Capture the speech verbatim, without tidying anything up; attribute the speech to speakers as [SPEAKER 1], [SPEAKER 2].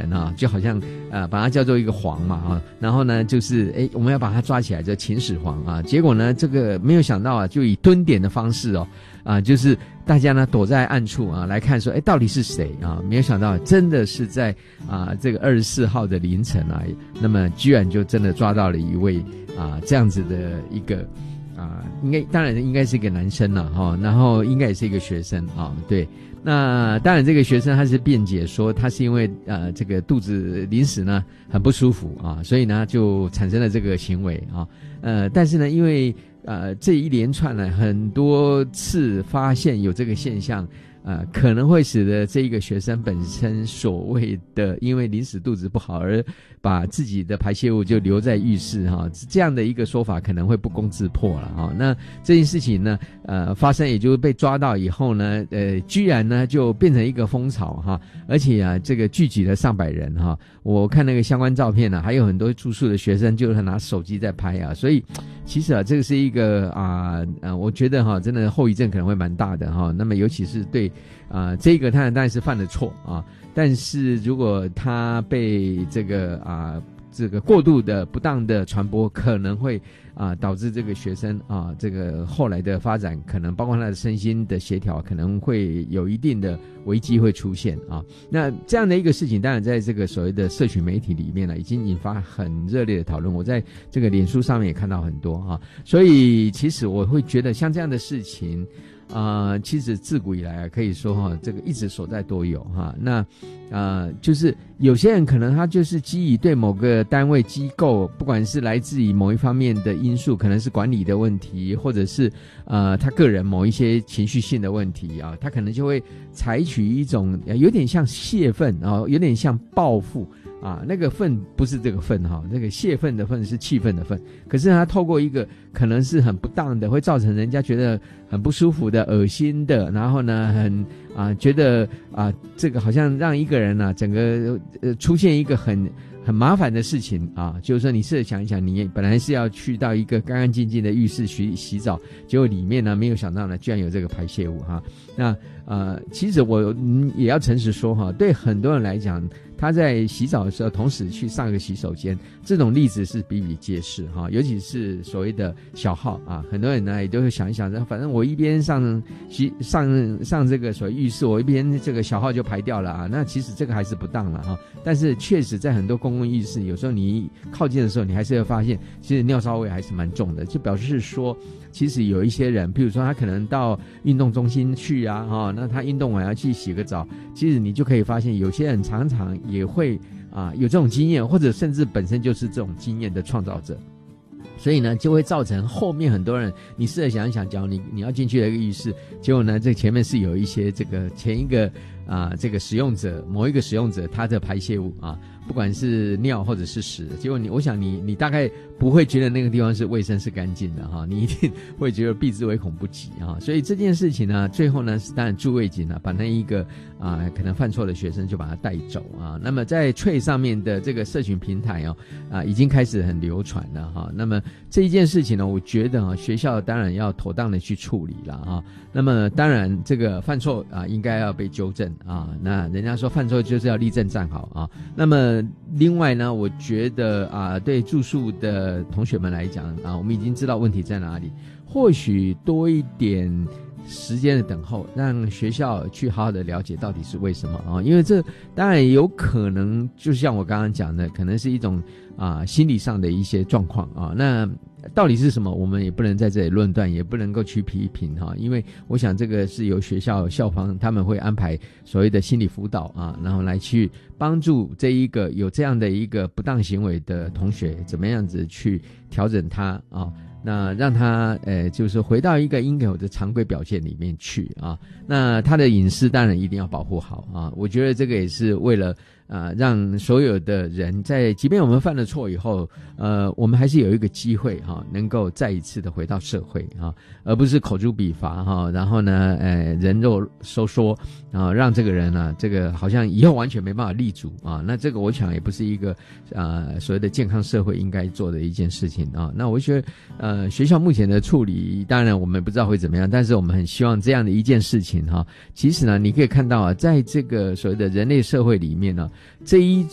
[SPEAKER 1] 人啊，就好像呃把它叫做一个皇嘛啊，然后呢就是哎我们要把它抓起来，叫秦始皇啊，结果呢这个没有想到啊，就以蹲点的方式哦啊，就是大家呢躲在暗处啊来看说，哎到底是谁啊？没有想到真的是在啊这个二十四号的凌晨啊，那么居然就真的抓到了一位啊这样子的一个。啊，应该当然应该是一个男生了哈，然后应该也是一个学生啊，对。那当然这个学生他是辩解说，他是因为呃这个肚子临时呢很不舒服啊，所以呢就产生了这个行为啊，呃，但是呢因为呃这一连串呢很多次发现有这个现象。呃，可能会使得这一个学生本身所谓的因为临时肚子不好而把自己的排泄物就留在浴室哈，这样的一个说法可能会不攻自破了哈。那这件事情呢，呃，发生也就是被抓到以后呢，呃，居然呢就变成一个风潮哈，而且啊，这个聚集了上百人哈。我看那个相关照片呢、啊，还有很多住宿的学生就是拿手机在拍啊，所以其实啊，这个是一个啊呃，我觉得哈，真的后遗症可能会蛮大的哈。那么尤其是对。啊、呃，这个他当然是犯了错啊，但是如果他被这个啊、呃、这个过度的不当的传播，可能会啊、呃、导致这个学生啊这个后来的发展，可能包括他的身心的协调，可能会有一定的危机会出现啊。那这样的一个事情，当然在这个所谓的社群媒体里面呢，已经引发很热烈的讨论。我在这个脸书上面也看到很多啊，所以其实我会觉得像这样的事情。啊、呃，其实自古以来啊，可以说哈，这个一直所在多有哈。那呃，就是有些人可能他就是基于对某个单位机构，不管是来自于某一方面的因素，可能是管理的问题，或者是呃他个人某一些情绪性的问题啊，他可能就会采取一种有点像泄愤啊，有点像报复。啊，那个愤不是这个愤哈，那个泄愤的愤是气愤的愤。可是他透过一个可能是很不当的，会造成人家觉得很不舒服的、恶心的，然后呢，很啊觉得啊这个好像让一个人啊整个呃出现一个很很麻烦的事情啊，就是说你试着想一想，你本来是要去到一个干干净净的浴室洗洗澡，结果里面呢没有想到呢，居然有这个排泄物哈。那呃，其实我、嗯、也要诚实说哈，对很多人来讲。他在洗澡的时候，同时去上个洗手间，这种例子是比比皆是哈。尤其是所谓的小号啊，很多人呢也都会想一想，反正我一边上洗上上这个所谓浴室，我一边这个小号就排掉了啊。那其实这个还是不当了哈。但是确实在很多公共浴室，有时候你靠近的时候，你还是会发现，其实尿骚味还是蛮重的，就表示说。其实有一些人，譬如说他可能到运动中心去啊，哈、哦，那他运动完要去洗个澡，其实你就可以发现，有些人常常也会啊有这种经验，或者甚至本身就是这种经验的创造者。所以呢，就会造成后面很多人，你试着想一想，假如你你要进去了一个浴室，结果呢，这前面是有一些这个前一个啊、呃、这个使用者某一个使用者他的排泄物啊，不管是尿或者是屎，结果你我想你你大概不会觉得那个地方是卫生是干净的哈，你一定会觉得避之唯恐不及啊。所以这件事情呢，最后呢是当然驻卫警呢把那一个啊、呃、可能犯错的学生就把他带走啊。那么在Trade上面的这个社群平台哦啊已经开始很流传了哈。那么这一件事情呢，我觉得啊学校当然要妥当的去处理了哈。那么当然这个犯错啊应该要被纠正啊。那人家说犯错就是要立正站好啊。那么另外呢，我觉得啊对住宿的同学们来讲啊，我们已经知道问题在哪里，或许多一点时间的等候，让学校去好好的了解到底是为什么啊？因为这当然有可能，就像我刚刚讲的，可能是一种啊心理上的一些状况啊。那到底是什么，我们也不能在这里论断，也不能够去批评哈。因为我想这个是由学校校方他们会安排所谓的心理辅导啊，然后来去帮助这一个有这样的一个不当行为的同学，怎么样子去调整他啊。那让他呃，就是回到一个应有的常规表现里面去啊。那他的隐私当然一定要保护好啊。我觉得这个也是为了啊、呃，让所有的人在，即便我们犯了错以后，呃，我们还是有一个机会哈、啊，能够再一次的回到社会啊，而不是口诛笔伐哈、啊。然后呢，呃，人肉收缩啊，让这个人啊，这个好像以后完全没办法立足啊。那这个我想也不是一个啊所谓的健康社会应该做的一件事情啊。那我觉得呃。呃，学校目前的处理，当然我们不知道会怎么样，但是我们很希望这样的一件事情哈，其实呢，你可以看到啊，在这个所谓的人类社会里面呢，这一